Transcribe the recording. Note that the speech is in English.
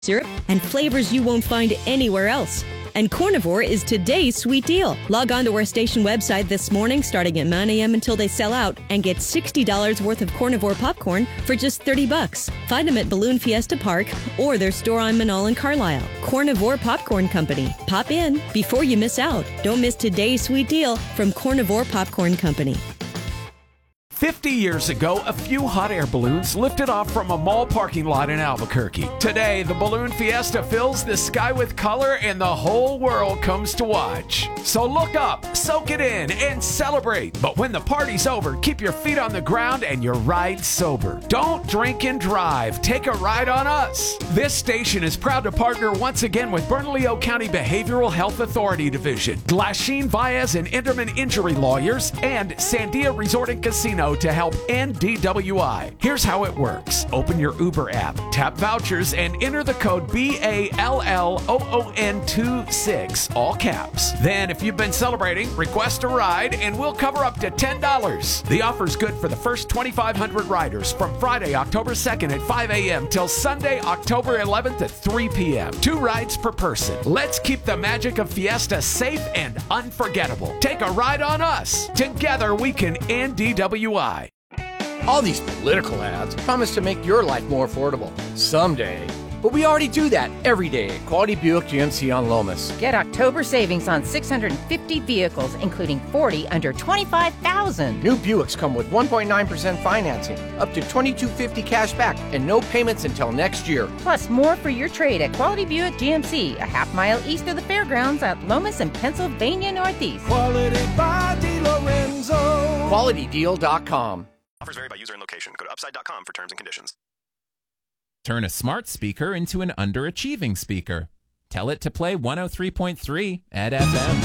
syrup and flavors you won't find anywhere else. And Cornivore is today's sweet deal. Log on to our station website this morning starting at 9 a.m. until they sell out and get $60 worth of Cornivore popcorn for just $30. Find them at Balloon Fiesta Park or their store on Manal and Carlisle. Cornivore Popcorn Company. Pop in before you miss out. Don't miss today's sweet deal from Cornivore Popcorn Company. 50 years ago, a few hot air balloons lifted off from a mall parking lot in Albuquerque. Today, the Balloon Fiesta fills the sky with color and the whole world comes to watch. So look up, soak it in, and celebrate. But when the party's over, keep your feet on the ground and your ride sober. Don't drink and drive. Take a ride on us. This station is proud to partner once again with Bernalillo County Behavioral Health Authority Division, Glasheen, Baez, and Enderman Injury Lawyers, and Sandia Resort and Casino to help end DWI. Here's how it works. Open your Uber app, tap vouchers, and enter the code BALLOON26, all caps. Then, if you've been celebrating, request a ride, and we'll cover up to $10. The offer's good for the first 2,500 riders from Friday, October 2nd at 5 a.m. till Sunday, October 11th at 3 p.m. 2 rides per person. Let's keep the magic of Fiesta safe and unforgettable. Take a ride on us. Together, we can end DWI. All these political ads promise to make your life more affordable. Someday. But we already do that every day at Quality Buick GMC on Lomas. Get October savings on 650 vehicles, including 40 under $25,000. New Buicks come with 1.9% financing, up to $2,250 cash back, and no payments until next year. Plus more for your trade at Quality Buick GMC, a half-mile east of the fairgrounds at Lomas and Pennsylvania Northeast. Quality by DiLorenzo. QualityDeal.com. Offers vary by user and location. Go to upside.com for terms and conditions. Turn a smart speaker into an underachieving speaker. Tell it to play 103.3 at FM.